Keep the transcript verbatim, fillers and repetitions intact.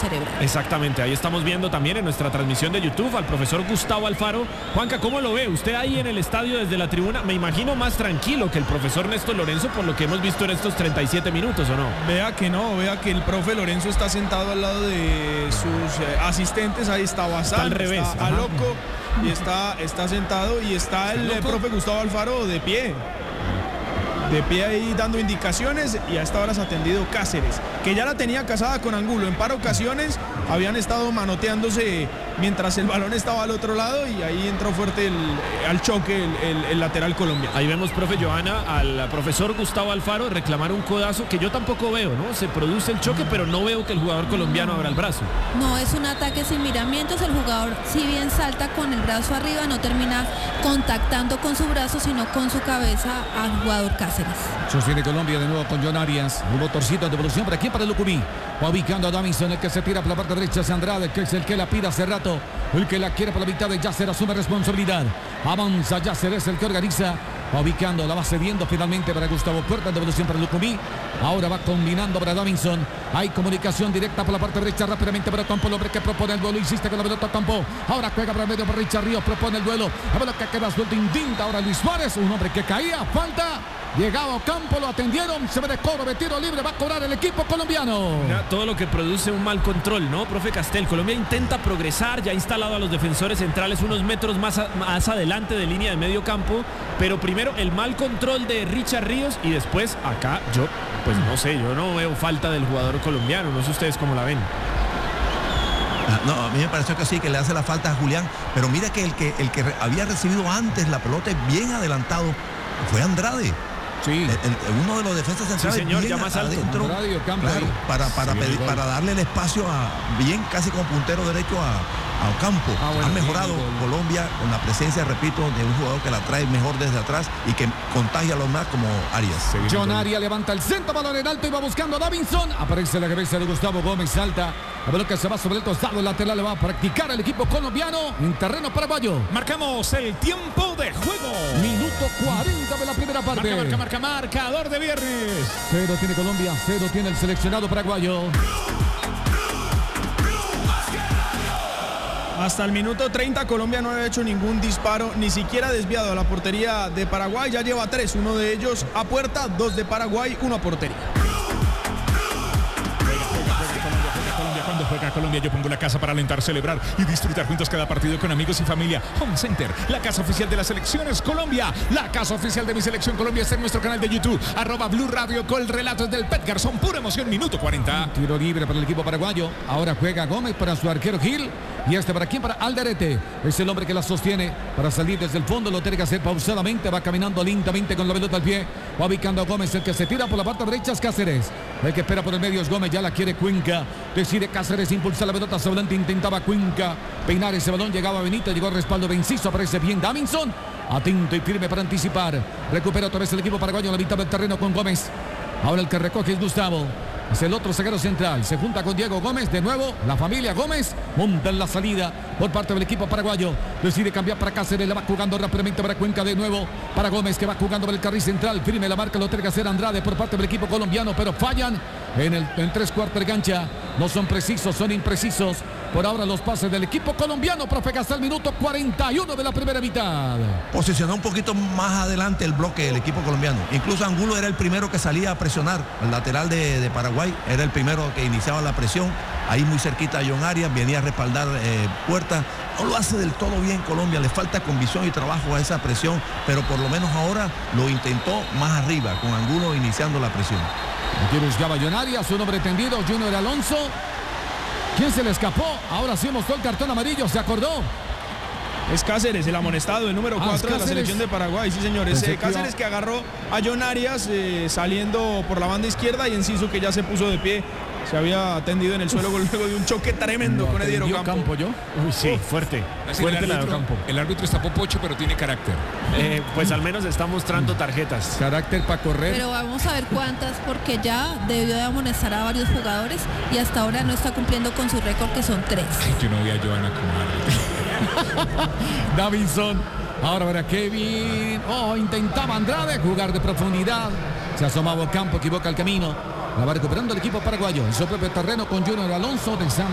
cerebral. Exactamente, ahí estamos viendo también en nuestra transmisión de YouTube al profesor Gustavo Alfaro. Juanca, ¿cómo lo ve? Usted ahí en el estadio desde la tribuna, me imagino más tranquilo que el profesor Néstor Lorenzo por lo que hemos visto en estos treinta y siete minutos, ¿o no? Vea que no, vea que el profe Lorenzo está sentado al lado de sus eh, asistentes, ahí está Bazán, está al revés, está Aloco y está, está sentado y está el eh, profe Gustavo Alfaro de pie. De pie ahí dando indicaciones y a esta hora se ha atendido Cáceres, que ya la tenía casada con Angulo. En par de ocasiones habían estado manoteándose mientras el balón estaba al otro lado y ahí entró fuerte el, al choque el, el, el lateral colombiano. Ahí vemos, profe Johanna, al profesor Gustavo Alfaro reclamar un codazo que yo tampoco veo, ¿no? Se produce el choque, pero no veo que el jugador colombiano abra el brazo. No, es un ataque sin miramientos. El jugador, si bien salta con el brazo arriba, no termina contactando con su brazo, sino con su cabeza al jugador Cáceres. Sostiene Colombia de nuevo con John Arias. Hubo torcito de devolución. ¿Para quién? Para Lucumí. Va ubicando a Davinson, el que se tira por la parte derecha es Andrade, que es el que la pide hace rato. El que la quiere por la mitad de Yasser asume responsabilidad. Avanza Yasser, es el que organiza. Va ubicando, la va cediendo finalmente para Gustavo Puerta. Devolución para Lucumí. Ahora va combinando para Davinson. Hay comunicación directa por la parte derecha rápidamente para Campo. El hombre que propone el duelo. Insiste con la pelota Campo. Ahora juega para medio para Richard Ríos. Propone el duelo. La pelota que queda suelto. Indinta ahora Luis Suárez. Un hombre que caía. Falta. Llegaba a Campo, lo atendieron, se ve de cobro, de tiro libre, va a cobrar el equipo colombiano. Mira, todo lo que produce un mal control, ¿no, profe Castel? Colombia intenta progresar, ya ha instalado a los defensores centrales unos metros más, a, más adelante de línea de medio campo, pero primero el mal control de Richard Ríos y después acá yo, pues no sé, yo no veo falta del jugador colombiano, no sé ustedes cómo la ven. Ah, no, a mí me pareció que sí, que le hace la falta a Julián, pero mira que el que, el que había recibido antes la pelota bien adelantado fue Andrade. Sí. El, el, uno de los defensas centrales, sí, señor, bien ya más alto. adentro, Radio, campo claro, para, para, sí, pedir, para darle el espacio a bien casi como puntero derecho a, a Ocampo. Ah, bueno, ha mejorado bien, bien. Colombia con la presencia, repito, de un jugador que la trae mejor desde atrás y que contagia a los más como Arias. John Arias levanta el centro, balón en alto y va buscando a Davinson. Aparece la cabeza de Gustavo Gómez, salta. La pelota se va sobre el costado, el lateral le va a practicar el equipo colombiano en terreno paraguayo. Marcamos el tiempo de juego. Minuto cuarenta de la primera parte. Marca, marca, marca, marcador de viernes. Cero tiene Colombia, cero tiene el seleccionado paraguayo. Hasta el minuto treinta Colombia no había hecho ningún disparo, ni siquiera desviado a la portería de Paraguay. Ya lleva tres, uno de ellos a puerta, dos de Paraguay, uno a portería. Cuando juega Colombia yo pongo la casa para alentar, celebrar y disfrutar juntos cada partido con amigos y familia. Home Center, la casa oficial de las selecciones Colombia. La casa oficial de mi selección Colombia está en nuestro canal de YouTube. Arroba Blue Radio con relatos del Pet Garzón. Pura emoción, minuto cuarenta. Tiro libre para el equipo paraguayo. Ahora juega Gómez para su arquero Gil. Y este para quién, para Alderete. Es el hombre que la sostiene para salir desde el fondo. Lo tiene que hacer pausadamente. Va caminando lentamente con la pelota al pie. Va ubicando a Gómez. El que se tira por la parte derecha es Cáceres. El que espera por el medio es Gómez. Ya la quiere Cuenca. Decide Cáceres impulsar la pelota hacia adelante. Intentaba Cuenca peinar ese balón. Llegaba Benito. Llegó al respaldo de Enciso. Aparece bien Davinson. Atento y firme para anticipar. Recupera otra vez el equipo paraguayo en la mitad del terreno con Gómez. Ahora el que recoge es Gustavo. Es el otro zaguero central. Se junta con Diego Gómez. De nuevo, la familia Gómez monta en la salida por parte del equipo paraguayo. Decide cambiar para Cáceres. La va jugando rápidamente para Cuenca. De nuevo para Gómez, que va jugando por el carril central. Firme la marca. Lo tiene que hacer Andrade por parte del equipo colombiano. Pero fallan en, el, en tres cuartos de cancha. No son precisos, son imprecisos. Por ahora los pases del equipo colombiano, profe, hasta el minuto cuarenta y uno de la primera mitad. Posicionó un poquito más adelante el bloque del equipo colombiano. Incluso Angulo era el primero que salía a presionar. El lateral de, de Paraguay era el primero que iniciaba la presión. Ahí muy cerquita a John Arias, venía a respaldar eh, Puerta. No lo hace del todo bien Colombia, le falta convicción y trabajo a esa presión, pero por lo menos ahora lo intentó más arriba, con Angulo iniciando la presión. Aquí buscaba John Arias, un hombre tendido, Junior Alonso. ¿Quién se le escapó? Ahora sí mostró el cartón amarillo, se acordó. Es Cáceres, el amonestado, el número Ah, cuatro de la selección de Paraguay. Sí, señores. Eh, Cáceres que agarró a John Arias eh, saliendo por la banda izquierda y Enciso que ya se puso de pie. Se había tendido en el suelo luego de un choque tremendo No, con Ediero Campo. Campo yo. Uy, sí, fuerte. Así Fuerte el, la de árbitro, Ocampo. el árbitro está popocho, pero tiene carácter. Eh, pues al menos está mostrando tarjetas. Carácter para correr. Pero vamos a ver cuántas, porque ya debió de amonestar a varios jugadores y hasta ahora no está cumpliendo con su récord, que son tres. Ay, yo no voy a Johanna como árbitro. Davinson. Ahora verá Kevin. Oh, intentaba Andrade jugar de profundidad. Se asomaba al campo, equivoca el camino. La va recuperando el equipo paraguayo en su propio terreno con Junior Alonso de San